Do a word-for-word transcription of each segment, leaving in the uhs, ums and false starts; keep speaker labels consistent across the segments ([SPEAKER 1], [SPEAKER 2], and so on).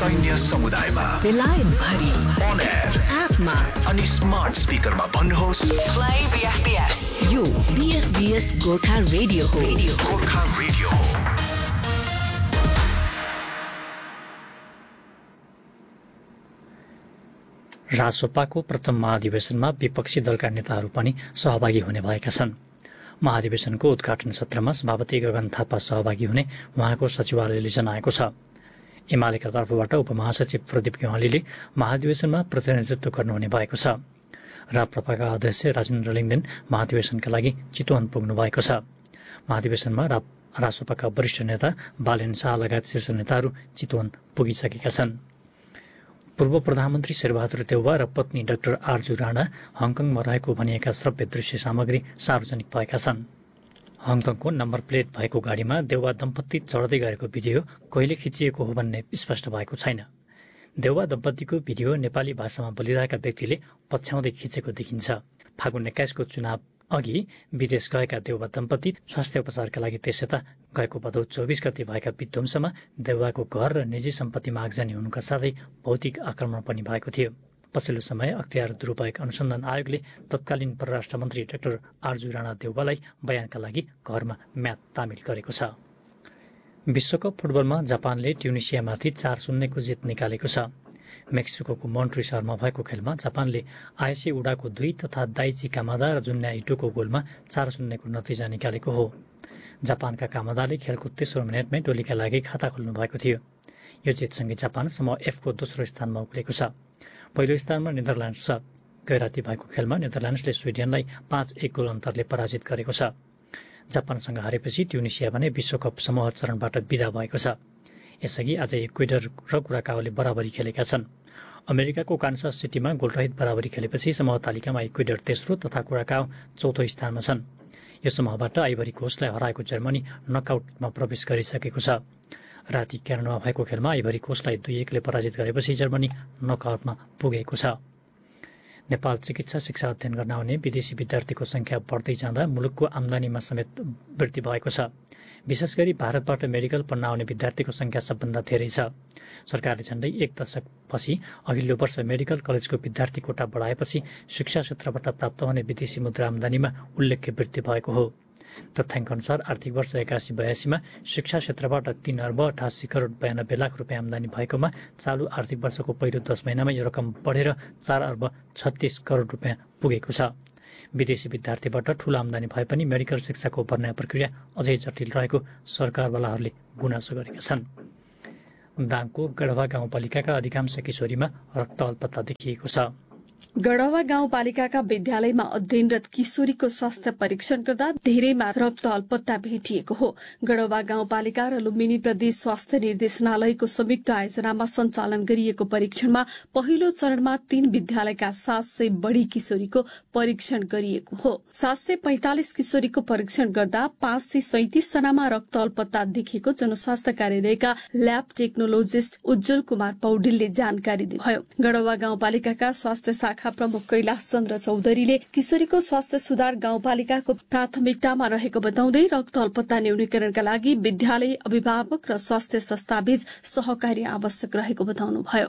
[SPEAKER 1] सैन्य समुदायमा
[SPEAKER 2] बेलायत भरि
[SPEAKER 1] अन एयर
[SPEAKER 2] एपमा
[SPEAKER 1] अनि स्मार्ट स्पिकरमा भन्नुहोस्
[SPEAKER 2] प्ले बीएफबीएस। यो बीएफबीएस गोर्खा रेडियो हो।
[SPEAKER 1] गोर्खा रेडियो हो।
[SPEAKER 3] रासोपाको प्रथम महाधिवेशनमा विपक्षी दलका नेताहरू पनि सहभागी हुने भएका छन्। महाधिवेशनको उद्घाटन सत्रमा सभापति गगन थापा सहभागी हुने उहाँको सचिवालयले जनाएको छ। एमालेका तर्फबाट उपमहासचिव प्रदीप गेवालीले महाधिवेशनमा प्रतिनिधित्व गर्नुहुने भएको छ। राप्रपाका अध्यक्ष राजेन्द्र लिङ्गदेन महाधिवेशनका लागि चितवन पुग्नु भएको छ। महाधिवेशनमा रा रासोपाका वरिष्ठ नेता बालेन शाह लगायत शीर्ष नेताहरू चितवन पुगिसकेका छन्। पूर्व प्रधानमन्त्री शेरबहादुर देउवा र पत्नी डाक्टर आरजु राणा हङकङमा रहेको भनिएका श्रव्य दृश्य सामग्री सार्वजनिक भएका छन्। हङकङको नम्बर प्लेट भएको गाडीमा देउवा दम्पत्ति चढ्दै गरेको भिडियो कहिले खिचिएको हो भन्ने स्पष्ट भएको छैन। देउवा दम्पत्तिको भिडियो नेपाली भाषामा बोलिरहेका व्यक्तिले पछ्याउँदै खिचेको देखिन्छ। फागुन एक्काइसको चुनाव अघि विदेश गएका देउवा दम्पत्ति स्वास्थ्य उपचारका लागि त्यसयता गएको भदौ चौबिस गते भएका विध्वंसमा देउवाको घर र निजी सम्पत्तिमा आगजनी हुनुका साथै भौतिक आक्रमण पनि भएको थियो। पछिल्लो समय अख्तियार दुरुपयोग अनुसन्धान आयोगले तत्कालीन परराष्ट्र मन्त्री डाक्टर आरजु राणा देउवालाई बयानका लागि घरमा म्याद तामिल गरेको छ। विश्वकप फुटबलमा जापानले ट्युनिसियामाथि चार शून्यको जित निकालेको छ। मेक्सिकोको मोन्ट्री सहरमा भएको खेलमा जापानले आयसी उडाको दुई तथा दाइची कामादा र जुन्या इटोको गोलमा चार शून्यको नतिजा निकालेको हो। जापानका कामादाले खेलको तेस्रो मिनटमै टोलीका लागि खाता खोल्नु भएको थियो। यो जितसँगै जापान समूह एफको दोस्रो स्थानमा उक्लेको छ। पहिलो स्थानमा नेदरल्यान्ड्स छ। गैराती भएको खेलमा नेदरल्यान्ड्सले स्विडेनलाई पाँच एक गोल अन्तरले पराजित गरेको छ। जापानसँग हारेपछि ट्युनिसिया भने विश्वकप समूह चरणबाट विदा भएको छ। यसअघि आज इक्वेडर र कुराकाओले बराबरी खेलेका छन्। अमेरिकाको कान्सास सिटीमा गोलरहित बराबरी खेलेपछि समूह तालिकामा इक्वेडर तेस्रो तथा कुराकाओ चौथो स्थानमा छन्। यो समूहबाट आइभरी कोस्टलाई हराएको जर्मनी नकआउटमा प्रवेश गरिसकेको छ। राति क्यानाडामा भएको खेलमा आइभरी कोस्टलाई दुई एकले पराजित गरेपछि जर्मनी नकआउटमा पुगेको छ। नेपाल चिकित्सा शिक्षा अध्ययन गर्न आउने विदेशी विद्यार्थीको संख्या बढ्दै जाँदा मुलुकको आमदानीमा समेत वृद्धि भएको छ। विशेष गरी भारतबाट मेडिकल पढ्न आउने विद्यार्थीको संख्या सबभन्दा धेरै छ। सरकारले झण्डै एक दशकपछि अघिल्लो वर्ष मेडिकल कलेजको विद्यार्थी कोटा बढाएपछि शिक्षा क्षेत्रबाट प्राप्त हुने विदेशी मुद्रा आमदानीमा उल्लेख्य वृद्धि भएको हो। तथ्याङ्क अनुसार आर्थिक वर्ष एकासी बयासीमा शिक्षा क्षेत्रबाट तीन अर्ब अठासी करोड बयानब्बे लाख रुपियाँ आमदानी भएकोमा चालु आर्थिक वर्षको पहिलो दस महिनामा यो रकम बढेर चार अर्ब छत्तीस करोड रुपियाँ पुगेको छ। विदेशी विद्यार्थीबाट ठूलो आमदानी भए पनि मेडिकल शिक्षाको भर्ना प्रक्रिया अझै जटिल रहेको सरकारवालाहरूले गुनासो गरेका छन्। दाङको गढवा गाउँपालिकाका अधिकांश किशोरीमा रक्त अल्पत्ता देखिएको छ।
[SPEAKER 4] गढवा गाउँपालिकाका विद्यालयमा अध्ययनरत किशोरीको स्वास्थ्य परीक्षण गर्दा धेरैमा रक्त अल्पत्ता भेटिएको हो। गढवा गाउँपालिका र लुम्बिनी प्रदेश स्वास्थ्य निर्देशनालयको संयुक्त आयोजनामा सञ्चालन गरिएको परीक्षणमा पहिलो चरणमा तीन विद्यालयका सात सय बढ़ी किशोरीको परीक्षण गरिएको हो। सात सय पैंतालिस किशोरीको परीक्षण गर्दा पाँच सय सैतिस जनामा रक्त अल्पत्ता देखेको जनस्वास्थ्य कार्यालयका ल्याब टेक्नोलोजिस्ट उज्जवल कुमार पौडेलले जानकारी दिनुभयो। गढवा गाउँपालिकाका स्वास्थ्य शाखा प्रमुख कैलाश चन्द्र चौधरीले किशोरीको स्वास्थ्य सुधार गाउँपालिकाको प्राथमिकतामा रहेको बताउँदै रक्त अल्पत्ता न्यूनीकरणका लागि विद्यालय अभिभावक र स्वास्थ्य संस्थाबीच सहकार्य आवश्यक रहेको बताउनुभयो।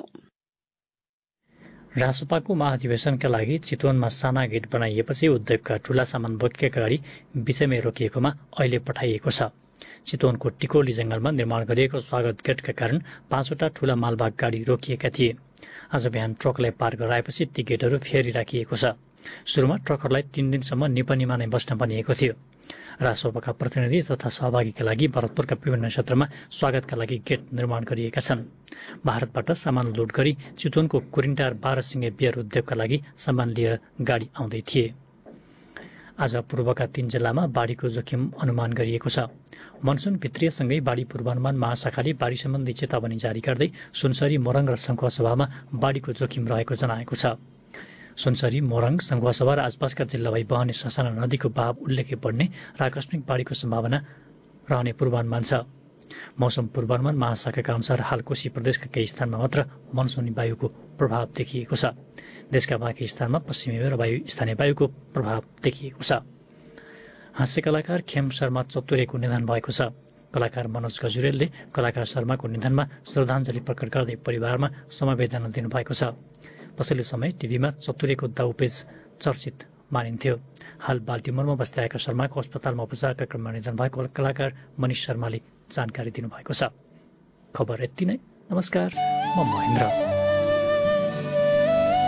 [SPEAKER 3] रासोपाको महाधिवेशनका लागि चितवनमा साना गेट बनाइएपछि उद्योगका ठूला सामान बोकेका गाडी विषयमै रोकिएकोमा अहिले पठाइएको छ। चितवनको टिकोली जंगलमा निर्माण गरिएको स्वागत गेटका कारण पाँचवटा ठूला मालवाहक गाडी रोकिएका थिए। आज बिहान ट्रकलाई पार गराएपछि ती गेटहरू फेरि राखिएको छ। सुरुमा ट्रकहरूलाई तीन दिनसम्म निपनीमा नै बस्न भनिएको थियो। रासोपाका प्रतिनिधि तथा सहभागीका लागि भरतपुरका विभिन्न क्षेत्रमा स्वागतका लागि गेट निर्माण गरिएका छन्। भारतबाट सामान लोड गरी चितवनको कुरिन्टार बाह्र सिंगे बियर उद्योगका लागि सामान लिएर गाडी आउँदै थिए। आज पूर्वका तीन जिल्लामा बाढीको जोखिम अनुमान गरिएको छ। मनसुन भित्रियसँगै बाढी पूर्वानुमान महाशाखाले बाढी सम्बन्धी चेतावनी जारी गर्दै सुनसरी मोरङ र सङ्खुवासभामा बाढीको जोखिम रहेको जनाएको छ। सुनसरी मोरङ सङ्खुवासभा र आसपासका जिल्ला भई बहने ससाना नदीको बहाव उल्लेख्य बढ्ने र आकस्मिक बाढीको सम्भावना रहने पूर्वानुमान छ। मौसम पूर्वानुमान महाशाखाका अनुसार हाल कोशी प्रदेशका केही स्थानमा मात्र मनसुनी वायुको प्रभाव देखिएको छ। देशका बाँकी स्थानमा पश्चिमी र वायु स्थानीय वायुको प्रभाव देखिएको छ। हास्य कलाकार खेम शर्मा चतुरेको निधन भएको छ। कलाकार मनोज गजुरेलले कलाकार शर्माको निधनमा श्रद्धाञ्जली प्रकट गर्दै परिवारमा समवेदना दिनुभएको छ। पछिल्लो समय टिभीमा चतुरेको दाउपेच चर्चित मानिन्थ्यो। हाल बाल्टिमोरमा बस्दै आएका शर्माको अस्पतालमा उपचारका क्रममा निधन भएको कलाकार मनिष शर्माले जानकारी दिनुभएको छ। खबर यति नै। नमस्कार, म महेन्द्र।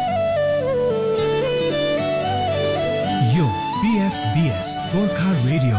[SPEAKER 5] यो बीएफबीएस गोर्खा रेडियो